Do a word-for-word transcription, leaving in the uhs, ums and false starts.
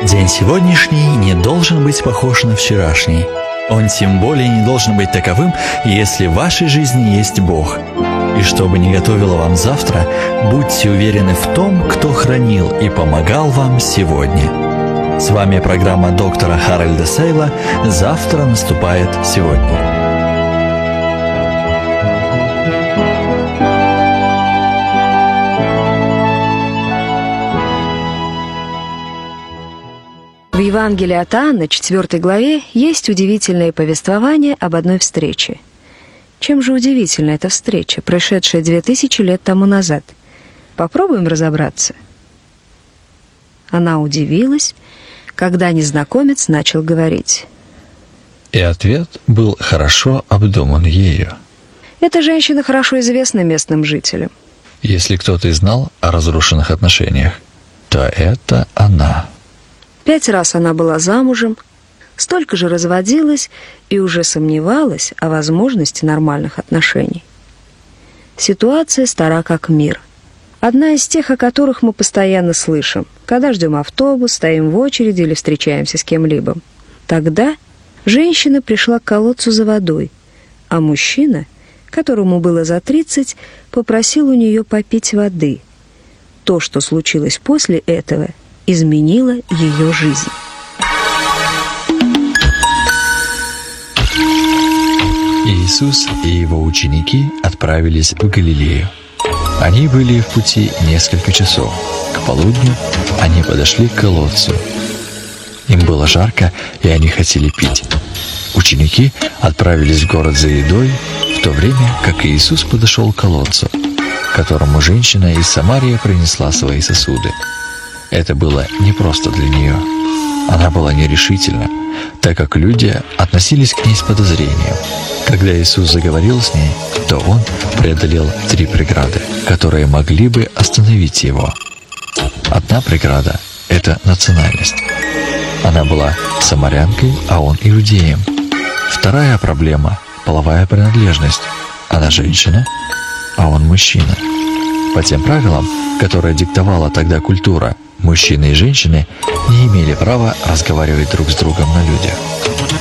День сегодняшний не должен быть похож на вчерашний. Он тем более не должен быть таковым, если в вашей жизни есть Бог. И что бы ни готовило вам завтра, будьте уверены в том, кто хранил и помогал вам сегодня. С вами программа доктора Харальда Сейла «Завтра наступает сегодня». В Евангелии от Иоанна, четвёртой главе, есть удивительное повествование об одной встрече. Чем же удивительна эта встреча, прошедшая две тысячи лет тому назад? Попробуем разобраться. Она удивилась, когда незнакомец начал говорить. И ответ был хорошо обдуман ею. Эта женщина хорошо известна местным жителям. Если кто-то и знал о разрушенных отношениях, то это она. Пять раз она была замужем, столько же разводилась и уже сомневалась о возможности нормальных отношений. Ситуация стара как мир. Одна из тех, о которых мы постоянно слышим, когда ждем автобус, стоим в очереди или встречаемся с кем-либо. Тогда женщина пришла к колодцу за водой, а мужчина, которому было за тридцать, попросил у нее попить воды. То, что случилось после этого, изменила ее жизнь. Иисус и его ученики отправились в Галилею. Они были в пути несколько часов. К полудню они подошли к колодцу. Им было жарко, и они хотели пить. Ученики отправились в город за едой, в то время как Иисус подошел к колодцу, к которому женщина из Самарии принесла свои сосуды. Это было непросто для нее. Она была нерешительна, так как люди относились к ней с подозрением. Когда Иисус заговорил с ней, то Он преодолел три преграды, которые могли бы остановить Его. Одна преграда – это национальность. Она была самарянкой, а Он иудеем. Вторая проблема – половая принадлежность. Она женщина, а Он мужчина. По тем правилам, которые диктовала тогда культура, мужчины и женщины не имели права разговаривать друг с другом на людях.